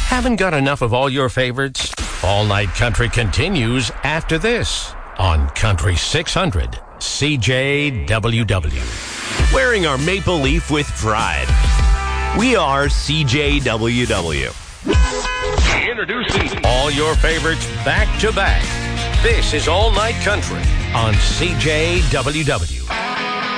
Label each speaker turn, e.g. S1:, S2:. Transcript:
S1: Haven't got enough of all your favorites? All Night Country continues after this on Country 600 CJWW.
S2: Wearing our maple leaf with pride. We are CJWW.
S1: Introducing all your favorites back to back. This is All Night Country on CJWW.